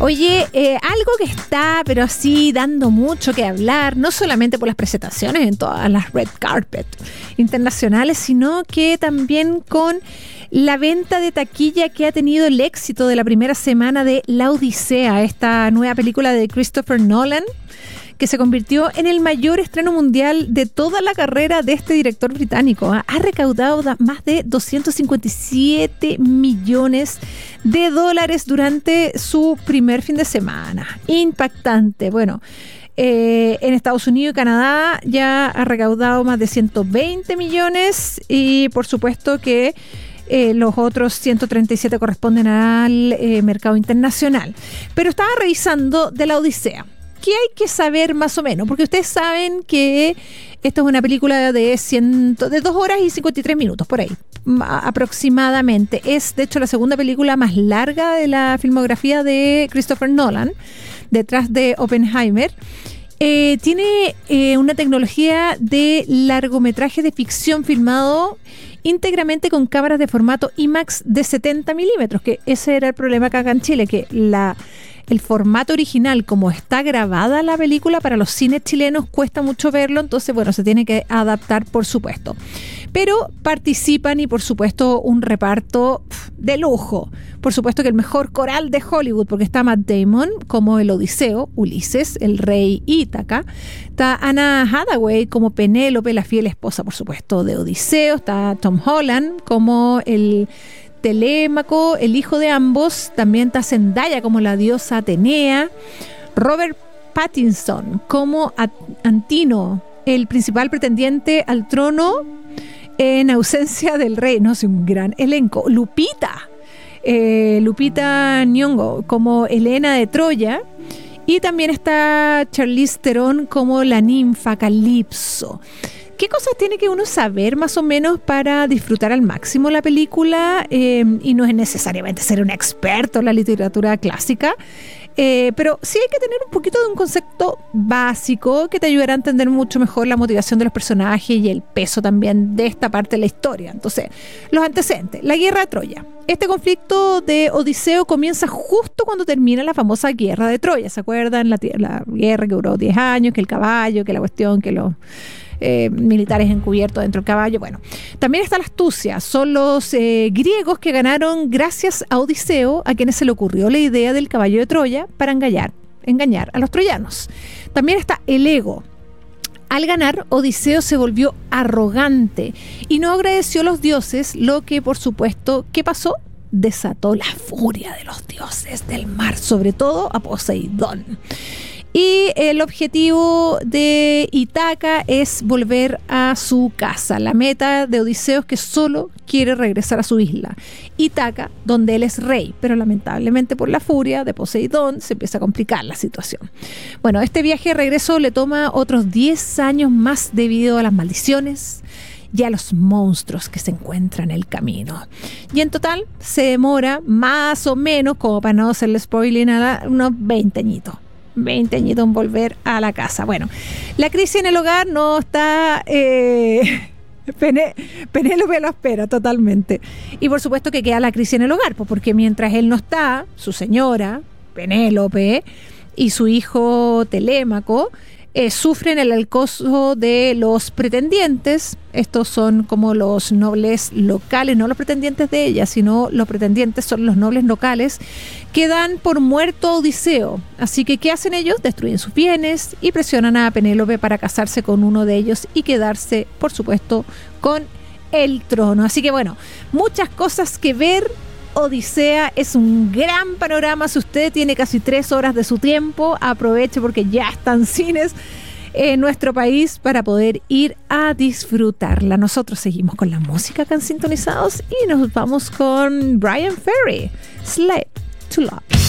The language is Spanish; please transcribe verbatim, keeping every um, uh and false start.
Oye, eh, algo que está, pero así, dando mucho que hablar, no solamente por las presentaciones en todas las red carpet internacionales, sino que también con la venta de taquilla que ha tenido el éxito de la primera semana de La Odisea, esta nueva película de Christopher Nolan, que se convirtió en el mayor estreno mundial de toda la carrera de este director británico. Ha recaudado más de doscientos cincuenta y siete millones de dólares durante su primer fin de semana. Impactante. Bueno, eh, en Estados Unidos y Canadá ya ha recaudado más de ciento veinte millones y por supuesto que Eh, los otros ciento treinta y siete corresponden al eh, mercado internacional. Pero estaba revisando de La Odisea. ¿Qué hay que saber más o menos? Porque ustedes saben que esta es una película de, ciento, de dos horas y cincuenta y tres minutos, por ahí, aproximadamente. Es, de hecho, la segunda película más larga de la filmografía de Christopher Nolan, detrás de Oppenheimer. Eh, tiene eh, una tecnología de largometraje de ficción filmado íntegramente con cámaras de formato IMAX de setenta milímetros, que ese era el problema acá en Chile, que la, el formato original, como está grabada la película, para los cines chilenos cuesta mucho verlo, entonces bueno, se tiene que adaptar, por supuesto. Pero participan y por supuesto un reparto de lujo. Por supuesto que el mejor coral de Hollywood, porque está Matt Damon como el Odiseo, Ulises, el rey Ítaca. Está Anna Hathaway como Penélope, la fiel esposa, por supuesto, de Odiseo. Está Tom Holland como el Telémaco, el hijo de ambos. También está Zendaya como la diosa Atenea. Robert Pattinson como Antino, el principal pretendiente al trono en ausencia del rey. No, es un gran elenco. Lupita. Eh, Lupita Nyong'o como Helena de Troya, y también está Charlize Theron como la ninfa Calipso. ¿Qué cosas tiene que uno saber más o menos para disfrutar al máximo la película? Eh, y no es necesariamente ser un experto en la literatura clásica, eh, pero sí hay que tener un poquito de un concepto básico que te ayudará a entender mucho mejor la motivación de los personajes y el peso también de esta parte de la historia. Entonces, los antecedentes, la guerra de Troya. Este conflicto de Odiseo comienza justo cuando termina la famosa guerra de Troya. ¿Se acuerdan? La, la guerra que duró diez años, que el caballo, que la cuestión, que los eh, militares encubiertos dentro del caballo. Bueno, también está la astucia. Son los eh, griegos que ganaron gracias a Odiseo, a quienes se le ocurrió la idea del caballo de Troya para engañar, engañar a los troyanos. También está el ego. Al ganar, Odiseo se volvió arrogante y no agradeció a los dioses, lo que, por supuesto, ¿qué pasó? Desató la furia de los dioses del mar, sobre todo a Poseidón. Y el objetivo de Ítaca es volver a su casa. La meta de Odiseo es que solo quiere regresar a su isla, Ítaca, donde él es rey, pero lamentablemente por la furia de Poseidón se empieza a complicar la situación. Bueno, este viaje de regreso le toma otros diez años más debido a las maldiciones y a los monstruos que se encuentran en el camino. Y en total se demora más o menos, como para no hacerle spoiling, a la, unos veinte añitos. veinte añitos en volver a la casa. Bueno, la crisis en el hogar no está... Eh, Pené, Penélope lo espera totalmente. Y por supuesto que queda la crisis en el hogar, pues porque mientras él no está, su señora, Penélope, y su hijo Telémaco, eh, sufren el acoso de los pretendientes. Estos son como los nobles locales, no los pretendientes de ella, sino los pretendientes son los nobles locales que dan por muerto a Odiseo. Así que, ¿qué hacen ellos? Destruyen sus bienes y presionan a Penélope para casarse con uno de ellos y quedarse, por supuesto, con el trono. Así que bueno, muchas cosas que ver. Odisea es un gran panorama. Si usted tiene casi tres horas de su tiempo, aproveche porque ya están cines en nuestro país para poder ir a disfrutarla. Nosotros seguimos con la música que han sintonizados y nos vamos con Bryan Ferry, Slave to Love.